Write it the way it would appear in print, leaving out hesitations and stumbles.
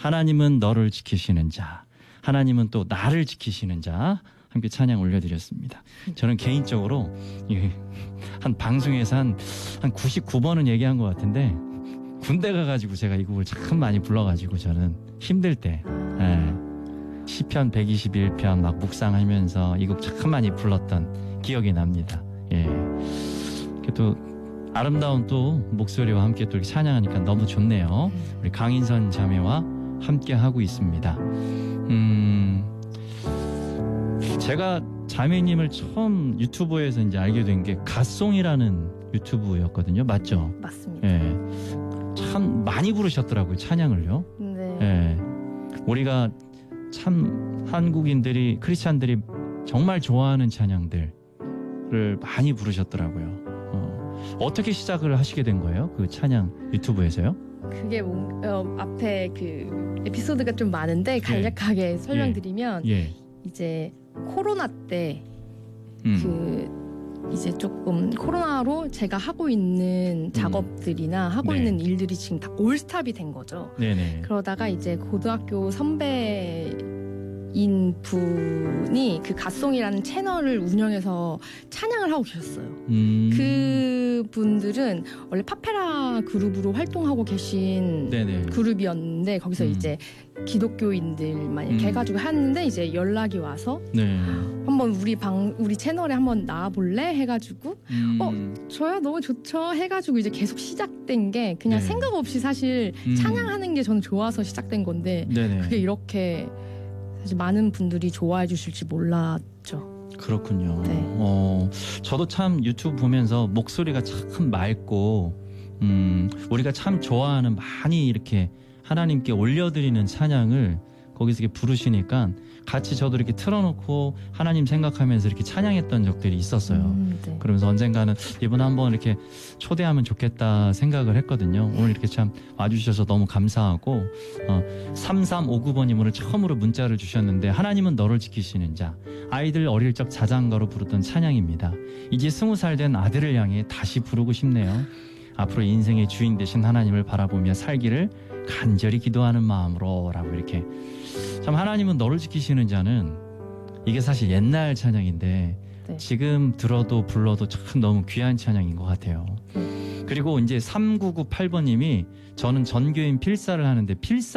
하나님은 너를 지키시는 자, 하나님은 또 나를 지키시는 자, 함께 찬양 올려드렸습니다. 저는 개인적으로 한 방송에서 한 99번은 얘기한 것 같은데 군대 가가지고 제가 이 곡을 참 많이 불러가지고 저는 힘들 때 시편 121편 막 묵상하면서 이 곡 참 많이 불렀던 기억이 납니다. 예. 또 아름다운 또 목소리와 함께 또 이렇게 찬양하니까 너무 좋네요. 우리 강인선 자매와 함께 하고 있습니다. 제가 자매님을 처음 유튜브에서 이제 알게 된 게 갓송이라는 유튜브였거든요. 맞죠? 맞습니다. 예. 참 많이 부르셨더라고요. 찬양을요. 네. 예. 우리가 참 한국인들이 크리스찬들이 정말 좋아하는 찬양들을 많이 부르셨더라고요. 어떻게 시작을 하시게 된 거예요? 그 찬양 유튜브에서요? 그게 앞에 그 에피소드가 좀 많은데 간략하게 설명드리면 이제 코로나 때 이제 조금 코로나로 제가 하고 있는 작업들이나 하고 있는 일들이 지금 다 올스탑이 된 거죠. 네네. 그러다가 이제 고등학교 선배인 분이 그 갓송이라는 채널을 운영해서 찬양을 하고 계셨어요. 그 분들은 원래 파페라 그룹으로 활동하고 계신 그룹이었는데 거기서 이제 기독교인들만 이렇게 해가지고 했는데 이제 연락이 와서 한번 우리 채널에 한번 나와볼래 해가지고 저야 너무 좋죠 해가지고 이제 계속 시작된 게 그냥 생각 없이 사실 찬양하는 게 저는 좋아서 시작된 건데 그게 이렇게 사실 많은 분들이 좋아해 주실지 몰랐죠. 그렇군요. 저도 참 유튜브 보면서 목소리가 참 맑고 우리가 참 좋아하는 많이 이렇게 하나님께 올려드리는 찬양을 거기서 이렇게 부르시니까 같이 저도 이렇게 틀어놓고 하나님 생각하면서 이렇게 찬양했던 적들이 있었어요. 그러면서 언젠가는 이분 한번 이렇게 초대하면 좋겠다 생각을 했거든요. 오늘 이렇게 참 와주셔서 너무 감사하고 3359번님으로 처음으로 문자를 주셨는데 하나님은 너를 지키시는 자, 아이들 어릴 적 자장가로 부르던 찬양입니다. 이제 20살 된 아들을 향해 다시 부르고 싶네요. 앞으로 인생의 주인 되신 하나님을 바라보며 살기를 간절히 기도하는 마음으로 라고 이렇게 참 하나님은 너를 지키시는 자는 이게 사실 옛날 찬양인데 지금 들어도 불러도 참 너무 귀한 찬양인 것 같아요. 그리고 이제 3998번님이 저는 전교인 필사를 하는데 필사